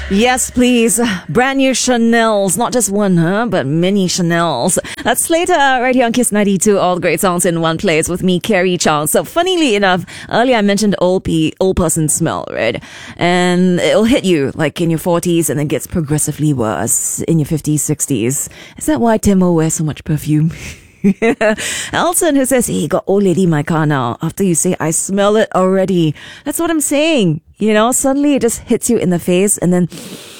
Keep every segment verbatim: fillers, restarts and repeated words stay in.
Yes, please. Brand new Chanels. Not just one, huh? But many Chanels. That's later right here on Kiss ninety-two. All the great songs in one place with me, Carrie Chong. So funnily enough, earlier I mentioned old, pe- old person smell, right? And it'll hit you like in your forties and then gets progressively worse in your fifties, sixties. Is that why Timo wears so much perfume? Elton, who says, hey, got old lady in my car now. After you say, I smell it already. That's what I'm saying. You know, suddenly it just hits you in the face and then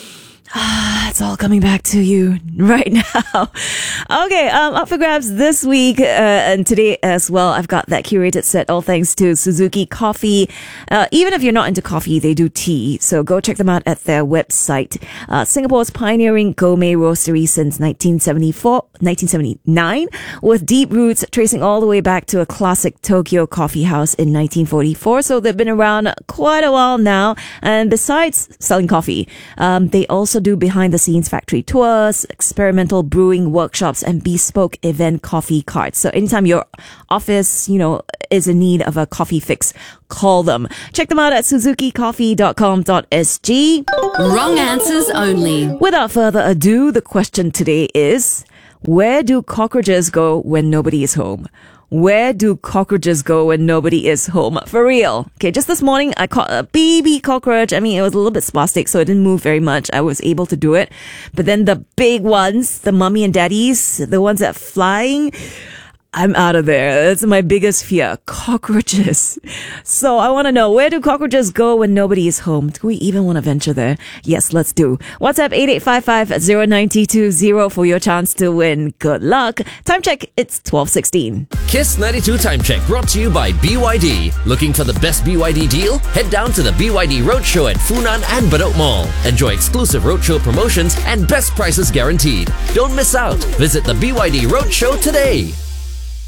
ah, it's all coming back to you right now. Okay, um, up for grabs this week uh, and today as well. I've got that curated set, all thanks to Suzuki Coffee. Uh, even if you're not into coffee, they do tea. So go check them out at their website. Uh, Singapore's pioneering gourmet roastery since nineteen seventy-four, nineteen seventy-nine, with deep roots tracing all the way back to a classic Tokyo coffee house in nineteen forty-four. So they've been around quite a while now. And besides selling coffee, um, they also do behind the scenes factory tours, experimental brewing workshops, and bespoke event coffee carts. So anytime your office, you know, is in need of a coffee fix, call them. Check them out at suzuki coffee dot com dot s g. Wrong answers only. Without further ado, the question today is, where do cockroaches go when nobody is home? Where do cockroaches go when nobody is home? For real. Okay, just this morning, I caught a baby cockroach. I mean, it was a little bit spastic, so it didn't move very much. I was able to do it. But then the big ones, the mummy and daddies, the ones that are flying, I'm out of there. That's my biggest fear. Cockroaches. So I want to know, where do cockroaches go when nobody is home? Do we even want to venture there? Yes, let's do. WhatsApp eight eight five five zero nine two zero for your chance to win. Good luck. Time check. It's twelve sixteen. Kiss ninety-two Time Check brought to you by B Y D. Looking for the best B Y D deal? Head down to the B Y D Roadshow at Funan and Bedok Mall. Enjoy exclusive roadshow promotions and best prices guaranteed. Don't miss out. Visit the B Y D Roadshow today.